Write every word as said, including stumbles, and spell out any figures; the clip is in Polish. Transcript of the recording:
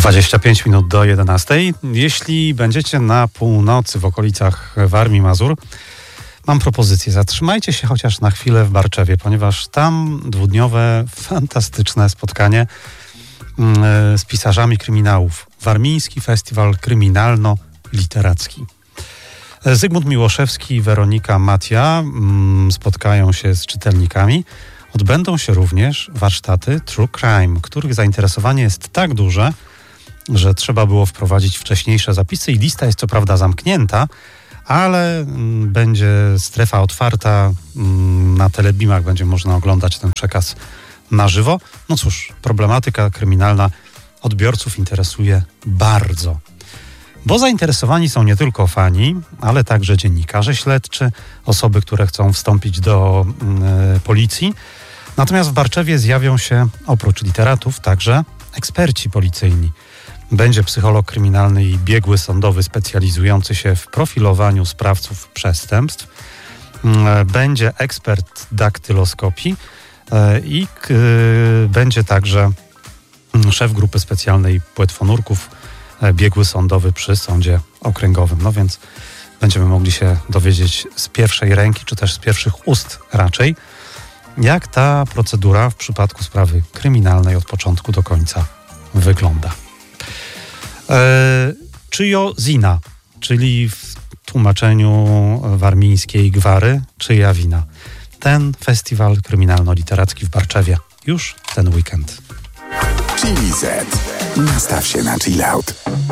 dwadzieścia pięć minut do jedenastej. Jeśli będziecie na północy w okolicach Warmii i Mazur, mam propozycję. Zatrzymajcie się chociaż na chwilę w Barczewie, ponieważ tam dwudniowe, fantastyczne spotkanie z pisarzami kryminałów. Warmiński Festiwal Kryminalno-Literacki. Zygmunt Miłoszewski i Weronika Matia spotkają się z czytelnikami. Odbędą się również warsztaty True Crime, których zainteresowanie jest tak duże, że trzeba było wprowadzić wcześniejsze zapisy i lista jest co prawda zamknięta, ale będzie strefa otwarta, na Telebimach będzie można oglądać ten przekaz na żywo. No cóż, problematyka kryminalna odbiorców interesuje bardzo. Bo zainteresowani są nie tylko fani, ale także dziennikarze śledczy, osoby, które chcą wstąpić do y, policji. Natomiast w Barczewie zjawią się oprócz literatów także eksperci policyjni. Będzie psycholog kryminalny i biegły sądowy specjalizujący się w profilowaniu sprawców przestępstw. Y, będzie ekspert daktyloskopii y, i y, będzie także szef grupy specjalnej płetwonurków, biegły sądowy przy sądzie okręgowym. No więc będziemy mogli się dowiedzieć z pierwszej ręki, czy też z pierwszych ust raczej, jak ta procedura w przypadku sprawy kryminalnej od początku do końca wygląda. E, czyjo zina, czyli w tłumaczeniu warmińskiej gwary, czyja wina. Ten festiwal kryminalno-literacki w Barczewie już ten weekend. Chili Z. Nastaw się na chill out.